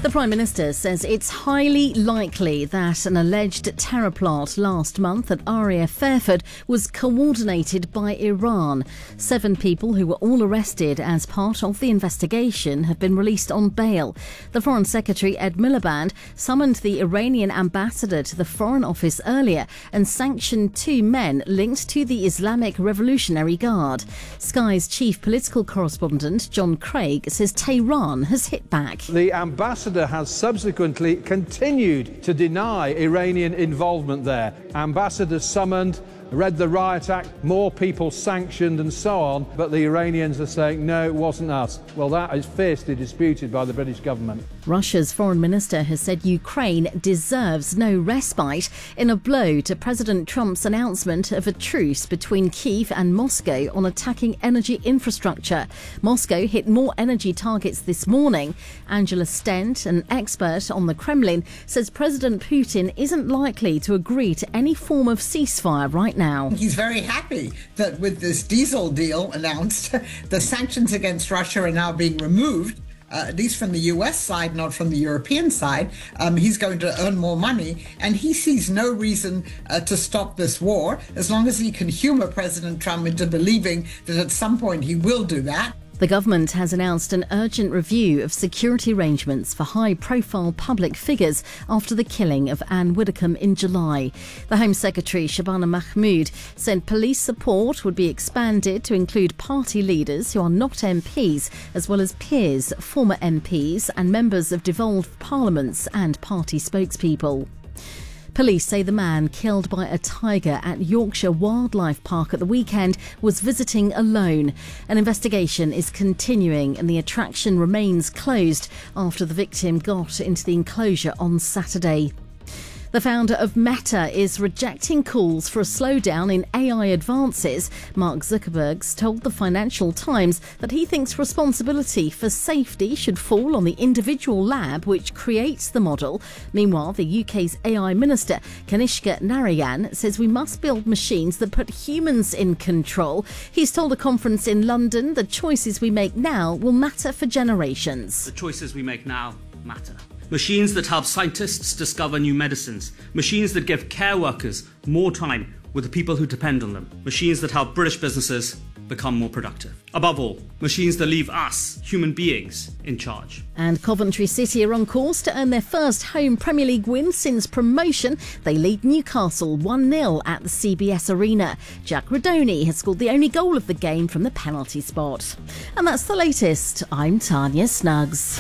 The Prime Minister says it's highly likely that an alleged terror plot last month at RAF Fairford was coordinated by Iran. 7 people who were all arrested as part of the investigation have been released on bail. The Foreign Secretary, Ed Miliband, summoned the Iranian ambassador to the Foreign Office earlier and sanctioned 2 men linked to the Islamic Revolutionary Guard. Sky's chief political correspondent, John Craig, says Tehran has hit back. The ambassador has subsequently continued to deny Iranian involvement there. Ambassadors summoned, read the Riot Act, more people sanctioned and so on, but the Iranians are saying, no, it wasn't us. Well, that is fiercely disputed by the British government. Russia's foreign minister has said Ukraine deserves no respite in a blow to President Trump's announcement of a truce between Kyiv and Moscow on attacking energy infrastructure. Moscow hit more energy targets this morning. Angela Stent, an expert on the Kremlin, says President Putin isn't likely to agree to any form of ceasefire right now. He's very happy that with this diesel deal announced, the sanctions against Russia are now being removed. At least from the US side, not from the European side. He's going to earn more money, and he sees no reason to stop this war as long as he can humour President Trump into believing that at some point he will do that. The government has announced an urgent review of security arrangements for high-profile public figures after the killing of Anne Widdecombe in July. The Home Secretary, Shabana Mahmood, said police support would be expanded to include party leaders who are not MPs, as well as peers, former MPs and members of devolved parliaments and party spokespeople. Police say the man killed by a tiger at Yorkshire Wildlife Park at the weekend was visiting alone. An investigation is continuing and the attraction remains closed after the victim got into the enclosure on Saturday. The founder of Meta is rejecting calls for a slowdown in AI advances. Mark Zuckerberg told the Financial Times that he thinks responsibility for safety should fall on the individual lab which creates the model. Meanwhile, the UK's AI Minister, Kanishka Narayan, says we must build machines that put humans in control. He's told a conference in London the choices we make now will matter for generations. The choices we make now matter. Machines that help scientists discover new medicines. Machines that give care workers more time with the people who depend on them. Machines that help British businesses become more productive. Above all, machines that leave us, human beings, in charge. And Coventry City are on course to earn their first home Premier League win since promotion. They lead Newcastle 1-0 at the CBS Arena. Jack Rodoni has scored the only goal of the game from the penalty spot. And that's the latest. I'm Tanya Snuggs.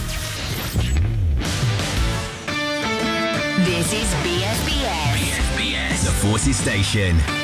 This is BFBS. The Forces Station.